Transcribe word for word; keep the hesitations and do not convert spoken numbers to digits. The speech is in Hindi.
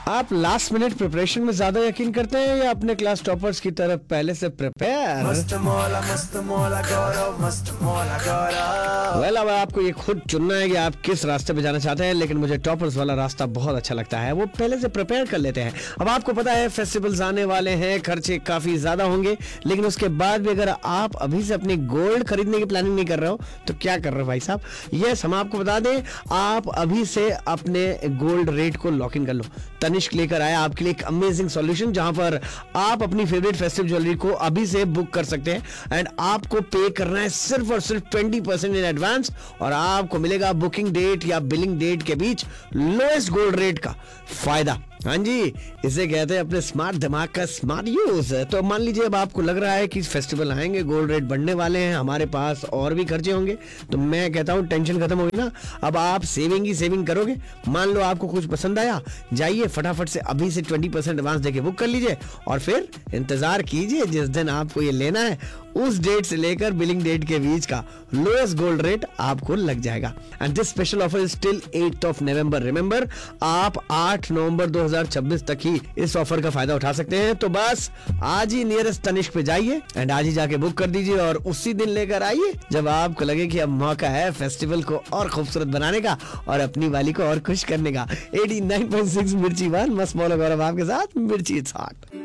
आप लास्ट मिनट प्रिपरेशन में ज्यादा यकीन करते हैं या अपने क्लास टॉपर्स की तरफ पहले से प्रिपेयर? मस्त मौला मस्त मौला गौरव मस्त मौला गौरव। वेल अब आपको ये खुद चुनना है कि आप किस रास्ते पे जाना चाहते हैं, लेकिन मुझे टॉपर्स वाला रास्ता बहुत अच्छा लगता है। वो पहले से प्रिपेयर कर लेते हैं। अब आपको पता है फेस्टिवल्स आने वाले हैं, खर्चे काफी ज्यादा होंगे, लेकिन उसके बाद भी अगर आप अभी से अपनी गोल्ड खरीदने की प्लानिंग नहीं कर रहे हो तो क्या कर रहे हो भाई साहब? यस, हम आपको बता दें, आप अभी से अपने गोल्ड रेट को लॉक इन कर लो। तनिष्क लेकर आया आपके लिए एक अमेजिंग सॉल्यूशन जहां पर आप अपनी फेवरेट फेस्टिव ज्वेलरी को अभी से बुक कर सकते हैं एंड आपको पे करना है सिर्फ और सिर्फ ट्वेंटी परसेंट इन एडवांस और आपको मिलेगा बुकिंग डेट या बिलिंग डेट के बीच लोएस्ट गोल्ड रेट का फायदा। हाँ जी, इसे कहते हैं अपने स्मार्ट दिमाग का स्मार्ट यूज। तो मान लीजिए अब आपको लग रहा है कि फेस्टिवल आएंगे, गोल्ड रेट बढ़ने वाले हैं, हमारे पास और भी खर्चे होंगे, तो मैं कहता हूँ टेंशन खत्म होगी ना। अब आप सेविंग ही सेविंग करोगे। मान लो आपको कुछ पसंद आया, जाइए फटाफट से अभी से ट्वेंटी परसेंट एडवांस देके बुक कर लीजिए और फिर इंतजार कीजिए जिस दिन आपको ये लेना है उस डेट से लेकर बिलिंग डेट के बीच का लोएस्ट गोल्ड रेट आपको लग जाएगा। And this special offer is till eight of November. Remember, आप आठ नवंबर दो हज़ार छब्बीस तक ही इस ऑफर का फायदा उठा सकते हैं। तो बस आज ही नियरेस्ट तनिष्क पे जाइए एंड आज ही जाके बुक कर दीजिए और उसी दिन लेकर आइए जब आपको लगे कि अब मौका है फेस्टिवल को और खूबसूरत बनाने का और अपनी वाली को और खुश करने का। एटी नाइन पॉइंट सिक्स मिर्ची वन मस्त मौला गौरव आपके साथ। मिर्ची इट्स हॉट।